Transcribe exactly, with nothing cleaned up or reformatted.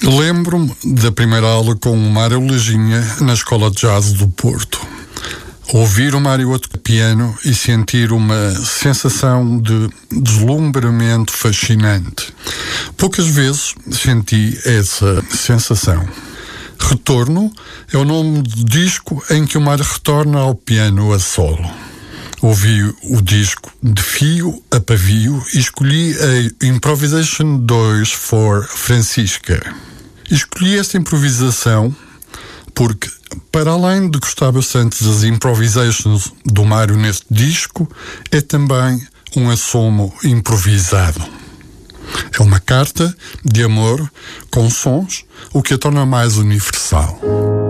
Lembro-me da primeira aula com o Mário Leginha na Escola de Jazz do Porto. Ouvir o Mário a tocar piano e sentir uma sensação de deslumbramento fascinante. Poucas vezes senti essa sensação. Retorno é o nome do disco em que o Mário retorna ao piano a solo. Ouvi o disco de fio a pavio e escolhi a Improvisation dois for Francisca. Escolhi esta improvisação porque, para além de gostar bastante das improvisations do Mário neste disco, é também um assomo improvisado. É uma carta de amor com sons, o que a torna mais universal.